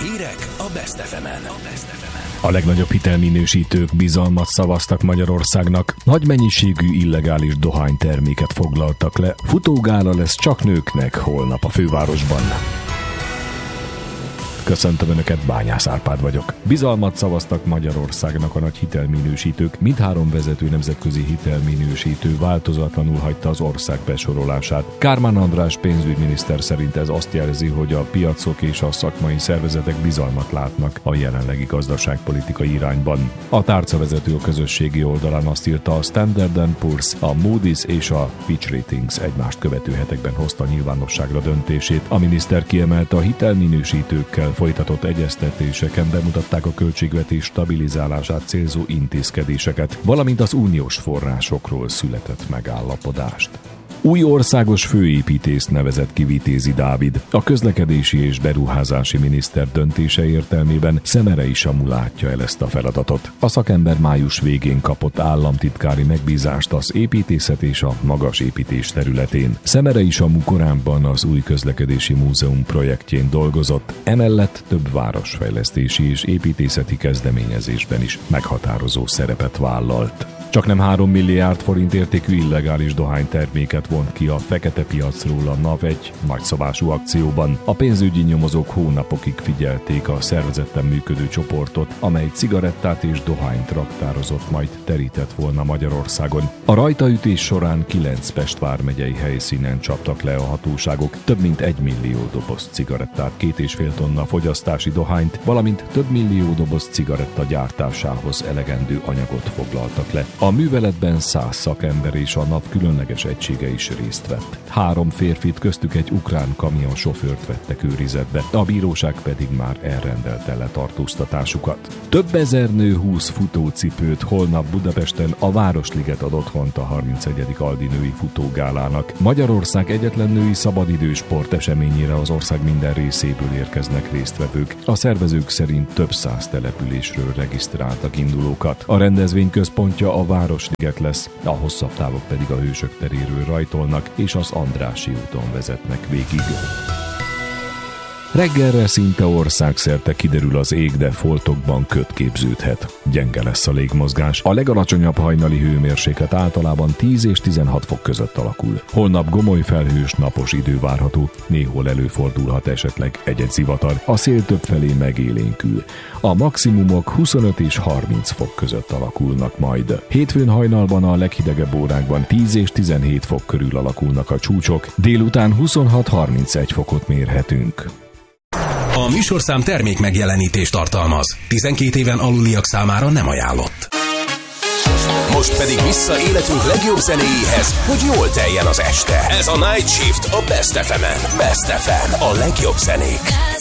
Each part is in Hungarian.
Hírek a Best FM-en. A legnagyobb hitelminősítők bizalmat szavaztak Magyarországnak. Nagy mennyiségű illegális dohányterméket foglaltak le. Futógála lesz csak nőknek holnap a fővárosban. Köszöntöm Önöket, Bányász Árpád vagyok. Bizalmat szavaztak Magyarországnak a nagy hitelminősítők. Mindhárom vezető nemzetközi hitelminősítő változatlanul hagyta az ország besorolását. Kármán András pénzügyminiszter szerint ez azt jelzi, hogy a piacok és a szakmai szervezetek bizalmat látnak a jelenlegi gazdaságpolitikai irányban. A tárcavezető a közösségi oldalán azt írta, a Standard & Poor's, a Moody's és a Fitch Ratings egymást követő hetekben hozta nyilvánosságra döntését. A miniszter kiemelte, a hitelminősítőkkel folytatott egyeztetéseken bemutatták a költségvetés stabilizálását célzó intézkedéseket, valamint az uniós forrásokról született megállapodást. Új országos főépítészt nevezett ki Vitézi Dávid. A közlekedési és beruházási miniszter döntése értelmében Szemerei Samu látja el ezt a feladatot. A szakember május végén kapott államtitkári megbízást az építészet és a magas építés területén. Szemerei Samu korábban az új közlekedési múzeum projektjén dolgozott, emellett több városfejlesztési és építészeti kezdeményezésben is meghatározó szerepet vállalt. Csaknem 3 milliárd forint értékű illegális dohányterméket vont ki a fekete piacról a NAV egy nagyszabású akcióban. A pénzügyi nyomozók hónapokig figyelték a szervezetten működő csoportot, amely cigarettát és dohányt raktározott, majd terített volna Magyarországon. A rajtaütés során 9 Pest vármegyei helyszínen csaptak le a hatóságok több mint 1 millió doboz cigarettát, 2,5 tonna fogyasztási dohányt, valamint több millió doboz cigaretta gyártásához elegendő anyagot foglaltak le. A műveletben 100 szakember és a NAV különleges egysége is részt vett. 3 férfit, köztük egy ukrán kamionsofőrt vettek őrizetbe, a bíróság pedig már elrendelte letartóztatásukat. Több ezer nő 20 futócipőt holnap Budapesten a Városliget ad otthont a 31. Aldi női futógálának. Magyarország egyetlen női szabadidős sporteseményére az ország minden részéből érkeznek résztvevők. A szervezők szerint több 100 településről regisztráltak indulókat. A rendezvény központja a Városliget lesz, a hosszabb távok pedig a Hősök teréről rajtolnak és az Andrássy úton vezetnek végig. Reggelre szinte országszerte kiderül az ég, de foltokban köd képződhet. Gyenge lesz a légmozgás. A legalacsonyabb hajnali hőmérséklet általában 10 és 16 fok között alakul. Holnap gomoly felhős, napos idő várható, néhol előfordulhat esetleg egy-egy zivatar. A szél többfelé megélénkül. A maximumok 25 és 30 fok között alakulnak majd. Hétfőn hajnalban a leghidegebb órákban 10 és 17 fok körül alakulnak a csúcsok. Délután 26-31 fokot mérhetünk. A műsorszám termék megjelenítést tartalmaz. 12 éven aluliak számára nem ajánlott. Most pedig vissza életünk legjobb zenéjéhez, hogy jól teljen az este. Ez a Night Shift a Best FM-en. Best FM, a legjobb zenék.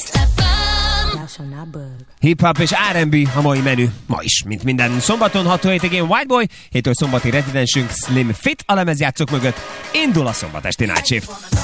Hip-hop és R&B a mai menü. Ma is, mint minden szombaton 6 hétvégén Whiteboy, héttől szombati rezidensünk Slim Fit a lemezjátszók mögött. Indul a szombatesti Night Shift.